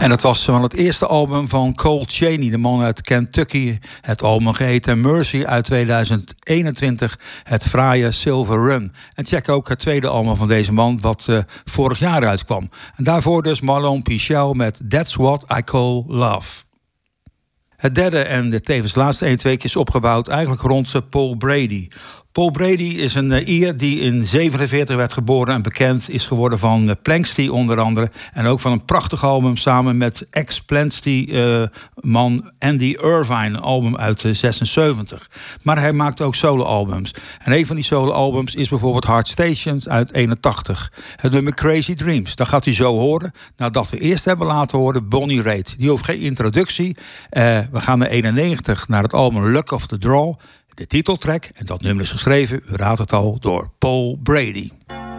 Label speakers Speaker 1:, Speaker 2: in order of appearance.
Speaker 1: En dat was van het eerste album van Cole Chaney, de man uit Kentucky. Het album geheten Mercy uit 2021, het fraaie Silver Run. En check ook het tweede album van deze man, wat vorig jaar uitkwam. En daarvoor dus Marlon Pichel met That's What I Call Love. Het derde en de tevens laatste 1-2 is opgebouwd eigenlijk rond Paul Brady. Paul Brady is een Ier die in 1947 werd geboren en bekend is geworden van Planxty onder andere. En ook van een prachtig album samen met ex-Planxty-man Andy Irvine, een album uit 1976. Maar hij maakt ook solo-albums. En een van die solo-albums is bijvoorbeeld Hard Stations uit 1981. Het nummer Crazy Dreams, dat gaat u zo horen. Nadat we eerst hebben laten horen Bonnie Raitt. Die hoeft geen introductie. We gaan naar 1991 naar het album Luck of the Draw. De titeltrack, en dat nummer is geschreven, u raadt het al, door Paul Brady.